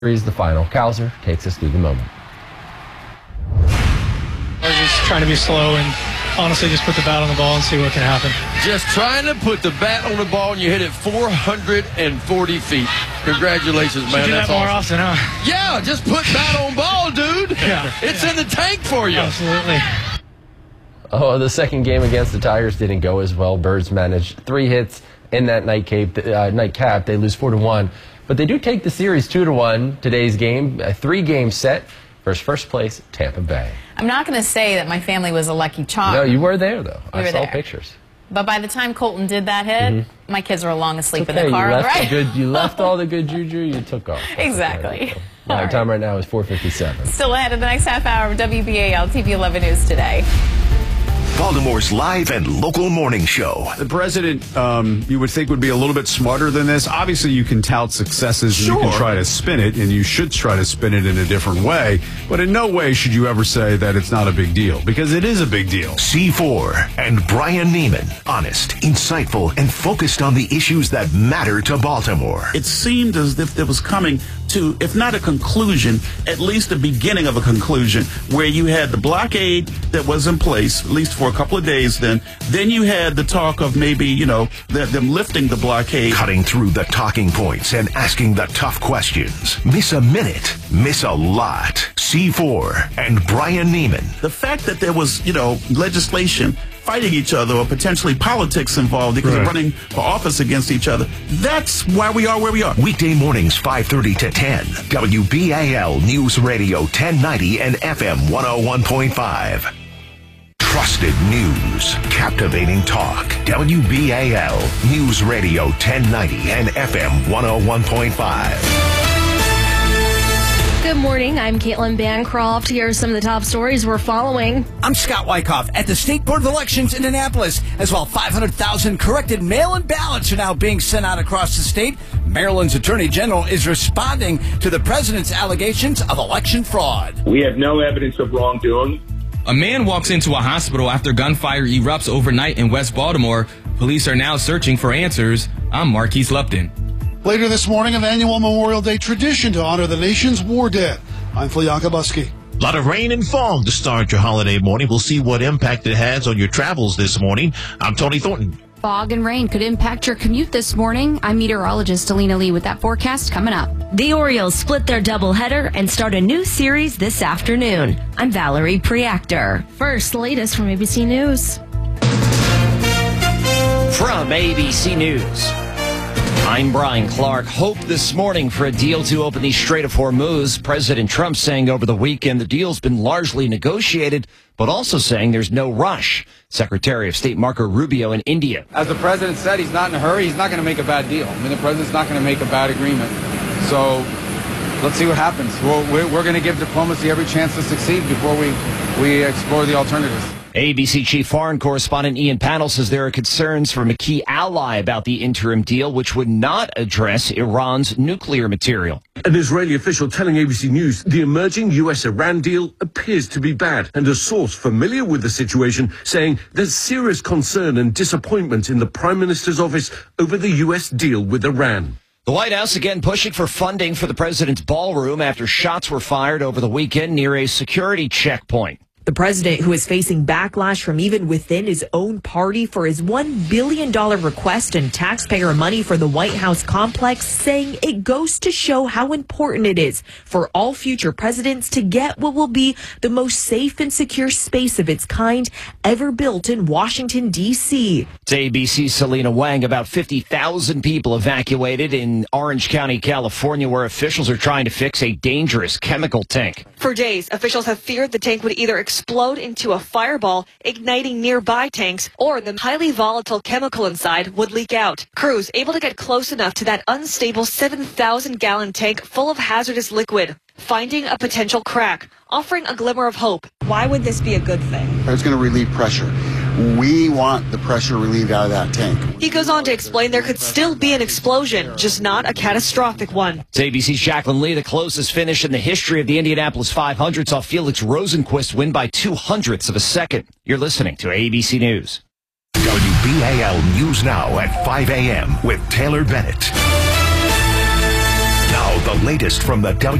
Here's the final. Cowser takes us through the moment. I was just trying to be slow and honestly just put the bat on the ball and see what can happen. Just trying to put the bat on the ball, and you hit it 440 feet. Congratulations, man. Should do that more often, huh? Yeah, just put bat on ball, dude. Yeah. It's in the tank for you. Absolutely. Oh, the second game against the Tigers didn't go as well. Birds managed 3 hits in that nightcap. They lose 4-1. But they do take the series 2-1. Today's game, a 3-game set versus first place Tampa Bay. I'm not going to say that my family was a lucky charm. No, you were there, though. We I were saw there. Pictures. But by the time Colton did that hit, my kids were long asleep Okay, in the car. you left all the good juju, you took off. Exactly. My time right now is 4:57. Still ahead of the next half hour of WBAL TV 11 News Today. Baltimore's live and local morning show. The president, you would think, would be a little bit smarter than this. Obviously, you can tout successes and you can try to spin it, and you should try to spin it in a different way. But in no way should you ever say that it's not a big deal, because it is a big deal. C4 and Brian Neiman. Honest, insightful, and focused on the issues that matter to Baltimore. It seemed as if it was coming to, if not a conclusion, at least the beginning of a conclusion, where you had the blockade that was in place, at least for a couple of days then you had the talk of maybe, them lifting the blockade. Cutting through the talking points and asking the tough questions. Miss a minute, miss a lot. C4 and Brian Neiman. The fact that there was, legislation fighting each other or potentially politics involved because of running for office against each other, that's why we are where we are. Weekday mornings 5:30 to 10. WBAL News Radio 1090 and FM 101.5. Trusted news, captivating talk. WBAL News Radio 1090 and FM 101.5. Good morning. I'm Caitlin Bancroft. Here are some of the top stories we're following. I'm Scott Wyckoff at the State Board of Elections in Annapolis. As well, 500,000 corrected mail-in ballots are now being sent out across the state. Maryland's Attorney General is responding to the president's allegations of election fraud. We have no evidence of wrongdoing. A man walks into a hospital after gunfire erupts overnight in West Baltimore. Police are now searching for answers. I'm Marquise Lupton. Later this morning, an annual Memorial Day tradition to honor the nation's war dead. I'm Flianka Busky. A lot of rain and fog to start your holiday morning. We'll see what impact it has on your travels this morning. I'm Tony Thornton. Fog and rain could impact your commute this morning. I'm meteorologist Alina Lee with that forecast coming up. The Orioles split their doubleheader and start a new series this afternoon. I'm Valerie Preactor. First, latest from ABC News. From ABC News, I'm Brian Clark. Hope this morning for a deal to open the Strait of Hormuz. President Trump saying over the weekend the deal's been largely negotiated, but also saying there's no rush. Secretary of State Marco Rubio in India. As the president said, he's not in a hurry. He's not going to make a bad deal. I mean, the president's not going to make a bad agreement. So let's see what happens. We're going to give diplomacy every chance to succeed before we explore the alternatives. ABC chief foreign correspondent Ian Pannell says there are concerns from a key ally about the interim deal, which would not address Iran's nuclear material. An Israeli official telling ABC News the emerging U.S.-Iran deal appears to be bad, and a source familiar with the situation saying there's serious concern and disappointment in the Prime Minister's office over the U.S. deal with Iran. The White House again pushing for funding for the president's ballroom after shots were fired over the weekend near a security checkpoint. The president, who is facing backlash from even within his own party for his $1 billion request in taxpayer money for the White House complex, saying it goes to show how important it is for all future presidents to get what will be the most safe and secure space of its kind ever built in Washington, D.C. To ABC's Selena Wang, about 50,000 people evacuated in Orange County, California, where officials are trying to fix a dangerous chemical tank. For days, officials have feared the tank would either explode into a fireball, igniting nearby tanks, or the highly volatile chemical inside would leak out. Crews able to get close enough to that unstable 7,000-gallon tank full of hazardous liquid, finding a potential crack, offering a glimmer of hope. Why would this be a good thing? It's going to relieve pressure. We want the pressure relieved out of that tank. He goes on to explain there could still be an explosion, just not a catastrophic one. It's ABC's Jacqueline Lee. The closest finish in the history of the Indianapolis 500 saw Felix Rosenquist win by 0.02 of a second. You're listening to ABC News. WBAL News Now at 5 a.m. with Taylor Bennett. Now the latest from the